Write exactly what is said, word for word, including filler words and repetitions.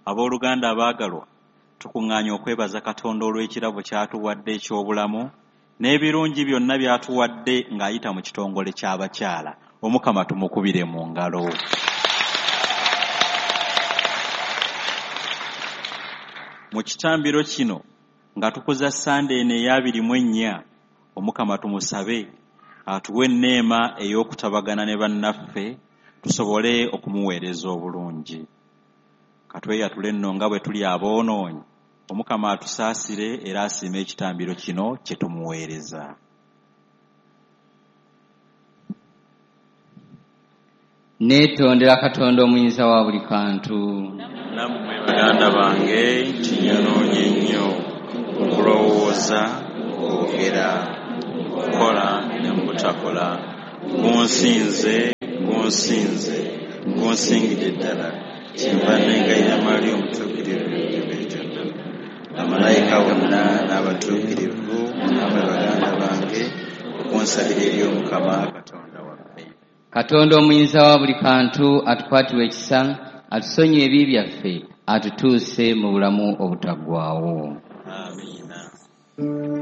Abooluganda abaagalwa, tukuŋŋaanye okwebaza Katonda olw'ekirabo ky'atuwadde eky'obulamu n'ebirungi byonna by'atuwadde ng'ayita mu kitongole ky'abakyala. Omukama tumukubire mu ngalo. Mu kitambiro kino nga tukuza Sande eno ey'abiri mu ennya, Omukama tumusabe atuwe enneema ey'okutabagana ne bannaffe tusobole okumuweereza obulungi. Katweyatule nno nga bwe tuli aboonoonyi, Omukama atusaasire era asiime ekitambiro kino kye tumuweereza. Neetondera Katonda omuyinza wa buli kantu. Nammwe baganda bange nti nyonoonye nnyo okulowooza, okwogera, okukola ne mu butakola. Gunsinze, gunsinze, gunsingidde ddala. Kyenva nengayira mali omutuukirivu ebyo. Bamalayika bonna n'abatuukirivu nammwe baganda bange okunsabira eri Omukama Katonda waffe. Katonda omuyinza wa buli kantu atukwatirwe ekisa, atusonyiwe ebibi byaffe, atutuuse mu bulamu obutaggwaawo. Amiina.